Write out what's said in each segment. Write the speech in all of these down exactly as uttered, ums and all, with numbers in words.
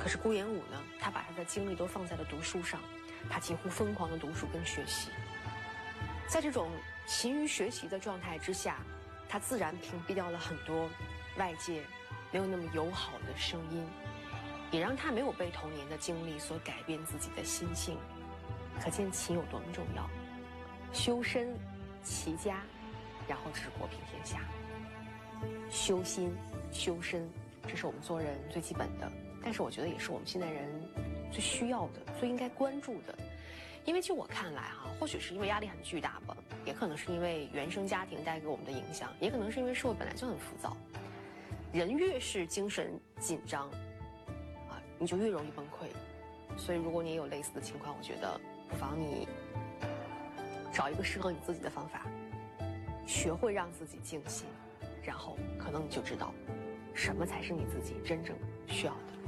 可是顾炎武呢，他把他的精力都放在了读书上，他几乎疯狂的读书跟学习。在这种勤于学习的状态之下，他自然屏蔽掉了很多外界没有那么友好的声音，也让他没有被童年的经历所改变自己的心性。可见勤有多么重要，修身齐家，然后治国平天下。修心修身，这是我们做人最基本的，但是我觉得也是我们现代人最需要的、最应该关注的。因为就我看来哈、啊，或许是因为压力很巨大吧，也可能是因为原生家庭带给我们的影响，也可能是因为社会本来就很浮躁。人越是精神紧张，啊，你就越容易崩溃。所以如果你也有类似的情况，我觉得不妨你找一个适合你自己的方法，学会让自己静心，然后可能你就知道什么才是你自己真正需要的。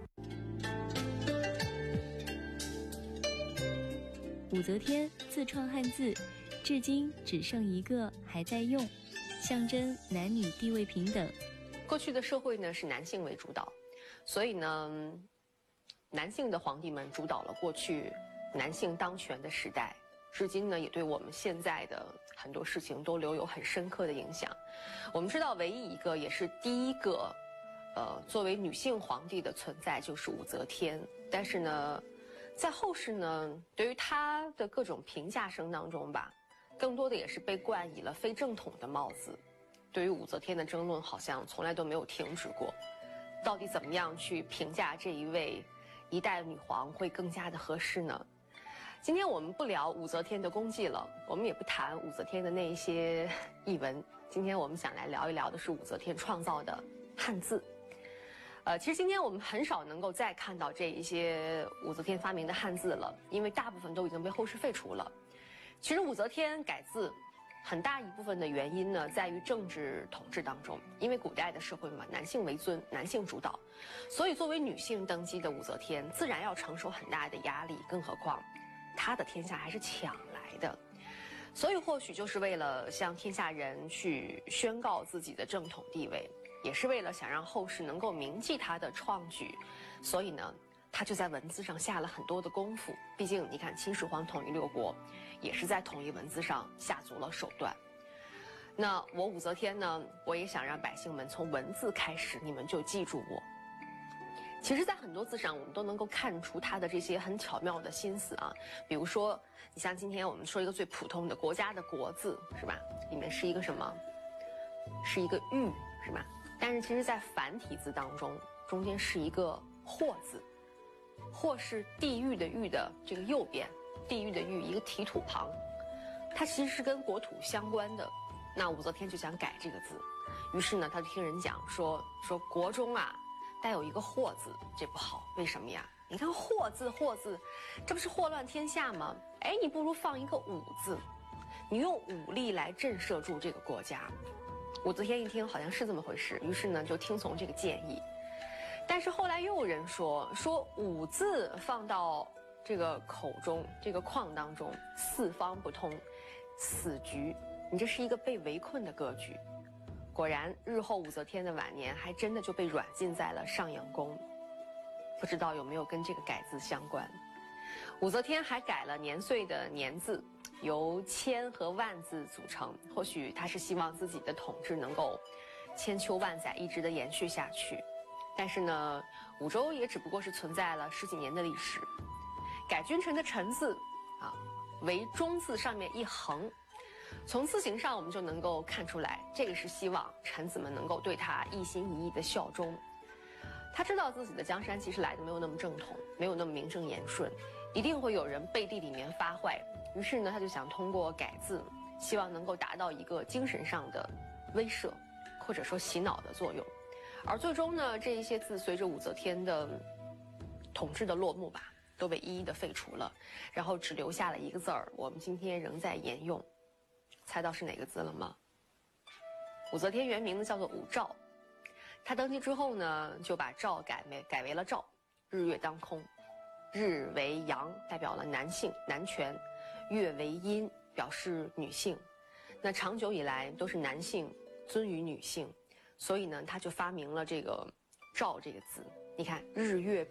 武则天自创汉字，至今只剩一个还在用，象征男女地位平等。 过去的社会呢是男性为主导，所以呢，男性的皇帝们主导了过去男性当权的时代，至今呢也对我们现在的很多事情都留有很深刻的影响。我们知道，唯一一个也是第一个，呃，作为女性皇帝的存在就是武则天，但是呢，在后世呢，对于她的各种评价声当中吧，更多的也是被冠以了非正统的帽子。对于武则天的争论好像从来都没有停止过，到底怎么样去评价这一位一代女皇会更加的合适呢？今天我们不聊武则天的功绩了，我们也不谈武则天的那一些译文，今天我们想来聊一聊的是武则天创造的汉字。呃，其实今天我们很少能够再看到这一些武则天发明的汉字了，因为大部分都已经被后世废除了。其实武则天改字，很大一部分的原因呢，在于政治统治当中，因为古代的社会嘛，男性为尊，男性主导，所以作为女性登基的武则天，自然要承受很大的压力，更何况她的天下还是抢来的。所以或许就是为了向天下人去宣告自己的正统地位，也是为了想让后世能够铭记她的创举，所以呢，他就在文字上下了很多的功夫。毕竟你看，秦始皇统一六国，也是在统一文字上下足了手段。那我武则天呢，我也想让百姓们从文字开始，你们就记住我。其实在很多字上我们都能够看出他的这些很巧妙的心思啊。比如说你像今天我们说一个最普通的国家的国字，是吧，里面是一个什么，是一个玉，是吧，但是其实在繁体字当中，中间是一个或字，或是地狱的狱的这个右边，地狱的狱一个提土旁，它其实是跟国土相关的。那武则天就想改这个字，于是呢，他就听人讲说说国中啊带有一个或字，这不好，为什么呀？你看或字或字，这不是祸乱天下吗？哎，你不如放一个武字，你用武力来震慑住这个国家。武则天一听好像是这么回事，于是呢就听从这个建议。但是后来又有人说说武字放到这个口中，这个框当中，四方不通，死局，你这是一个被围困的格局。果然日后武则天的晚年还真的就被软禁在了上阳宫，不知道有没有跟这个改字相关。武则天还改了年岁的年字，由千和万字组成，或许她是希望自己的统治能够千秋万载一直的延续下去。但是呢，武周也只不过是存在了十几年的历史。改君臣的臣字啊，为中字上面一横，从字形上我们就能够看出来，这个是希望臣子们能够对他一心一意的效忠。他知道自己的江山其实来的没有那么正统，没有那么名正言顺，一定会有人背地里面发坏。于是呢，他就想通过改字，希望能够达到一个精神上的威慑，或者说洗脑的作用。而最终呢，这一些字随着武则天的统治的落幕吧，都被一一的废除了，然后只留下了一个字儿，我们今天仍在沿用。猜到是哪个字了吗？武则天原名字叫做武曌，她登基之后呢，就把曌改为改为了赵，日月当空，日为阳，代表了男性男权，月为阴，表示女性。那长久以来都是男性尊于女性，所以呢，他就发明了这个曌这个字。你看日月